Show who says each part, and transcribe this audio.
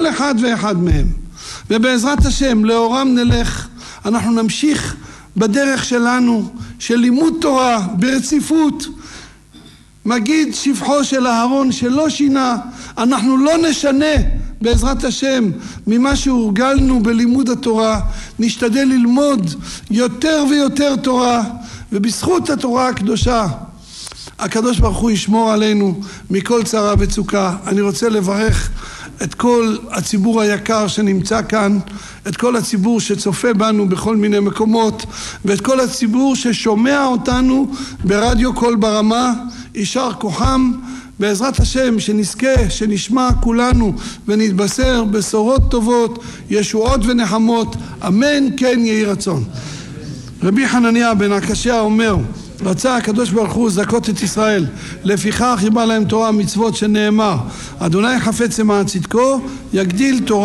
Speaker 1: כל אחד ואחד מהם. ובעזרת השם לאורם נלך, אנחנו נמשיך בדרך שלנו של לימוד תורה ברציפות. מגיד שבחו של אהרון שלא שינה, אנחנו לא נשנה בעזרת השם ממה שהורגלנו בלימוד התורה. נשתדל ללמוד יותר ויותר תורה, ובזכות התורה הקדושה הקדוש ברוך הוא ישמור עלינו מכל צרה וצוקה. אני רוצה לברך את כל הציבור היקר שנמצא כאן, את כל הציבור שצופה בנו בכל מיני מקומות, ואת כל הציבור ששומע אותנו ברדיו קול ברמה. יישר כוחם, בעזרת השם שנזכה, שנשמע כולנו ונתבשר בשורות טובות, ישועות ונחמות, אמן כן יהי רצון. רבי חנניה בן הקשיא אומר, רצה הקדוש ברוך הוא זכות את ישראל, לפיכך חיבה להם תורה מצוות, שנאמר אדוני חפץ למען צדקו, יגדיל תורה